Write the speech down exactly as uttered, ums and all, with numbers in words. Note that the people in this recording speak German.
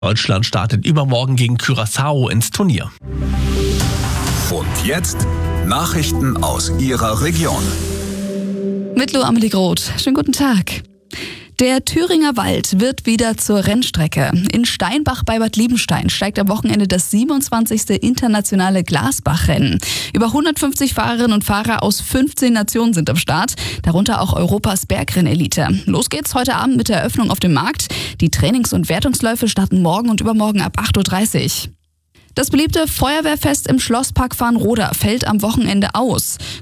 Deutschland startet übermorgen gegen Curaçao ins Turnier. Und jetzt Nachrichten aus Ihrer Region. Mit Lo Amelie Groth. Schönen guten Tag. Der Thüringer Wald wird wieder zur Rennstrecke. In Steinbach bei Bad Liebenstein steigt am Wochenende das siebenundzwanzigste internationale Glasbachrennen. Über hundertfünfzig Fahrerinnen und Fahrer aus fünfzehn Nationen sind am Start, darunter auch Europas Bergrennelite. Los geht's heute Abend mit der Eröffnung auf dem Markt. Die Trainings- und Wertungsläufe starten morgen und übermorgen ab acht Uhr dreißig. Das beliebte Feuerwehrfest im Schlosspark Farnroda fällt am Wochenende aus.